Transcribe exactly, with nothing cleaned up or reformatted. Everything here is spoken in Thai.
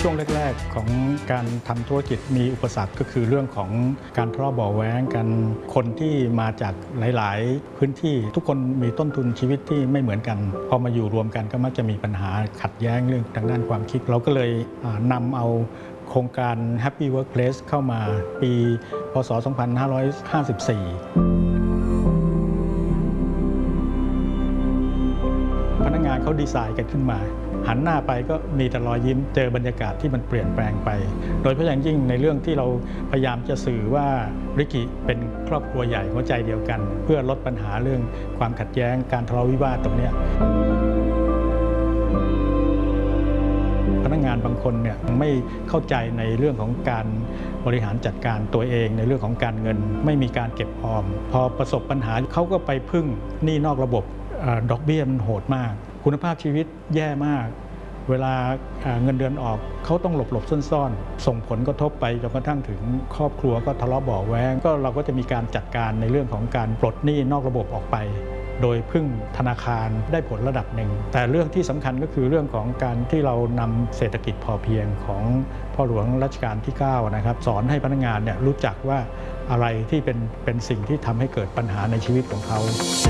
ช่วงแรกๆของการทำธุรกิจมีอุปสรรคก็คือเรื่องของการทะเลาะเบาะแว้งกันคนที่มาจากหลายๆพื้นที่ทุกคนมีต้นทุนชีวิตที่ไม่เหมือนกันพอมาอยู่รวมกันก็มักจะมีปัญหาขัดแย้งเรื่องทางด้านความคิดเราก็เลยนำเอาโครงการ Happy Workplace เข้ามาปีพ.ศ. สองพันห้าร้อยห้าสิบสี่พนักงานเขาดีไซน์กันขึ้นมาหันหน้าไปก็มีแต่รอยยิ้มเจอบรรยากาศที่มันเปลี่ยนแปลงไปโดยเฉพาะอย่างยิ่งในเรื่องที่เราพยายามจะสื่อว่าริกิเป็นครอบครัวใหญ่หัวใจเดียวกันเพื่อลดปัญหาเรื่องความขัดแย้งการทะเลาะวิวาทตรงนี้พนักงานบางคนเนี่ยไม่เข้าใจในเรื่องของการบริหารจัดการตัวเองในเรื่องของการเงินไม่มีการเก็บออมพอประสบปัญหาเขาก็ไปพึ่งหนี้นอกระบบดอกเบี้ยมันโหดมากคุณภาพชีวิตแย่มากเวลาเงินเดือนออกเขาต้องหลบหลบซ่อนๆส่งผลกระทบไปจนกระทั่งถึงครอบครัวก็ทะเลาะเบาะแว้งก็เราก็จะมีการจัดการในเรื่องของการปลดหนี้นอกระบบออกไปโดยพึ่งธนาคารได้ผลระดับหนึ่งแต่เรื่องที่สำคัญก็คือเรื่องของการที่เรานำเศรษฐกิจพอเพียงของพ่อหลวงรัชกาลที่เก้านะครับสอนให้พนักงานเนี่ยรู้จักว่าอะไรที่เป็นเป็นสิ่งที่ทำให้เกิดปัญหาในชีวิตของเขา